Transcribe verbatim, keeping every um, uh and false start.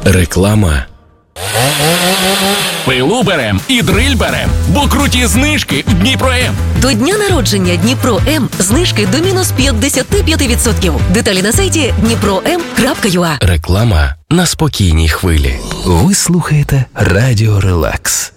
Реклама. Пилу берем і дриль берем, бо круті знижки в Дніпро-М. До дня народження Дніпро-М знижки до мінус п'ятдесят п'ять відсотків. Деталі на сайті дніпро ем крапка ю а. Реклама на спокійній хвилі. Ви слухаєте Радіо Релакс.